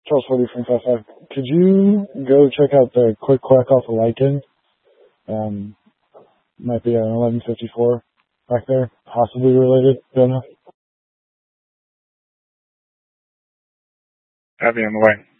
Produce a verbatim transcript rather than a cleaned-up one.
Charles Forty from Fast Five. Could you go check out the quick quack off of Lycan? Um, might be an eleven fifty-four back there, possibly related. Don't know. Have you on the way?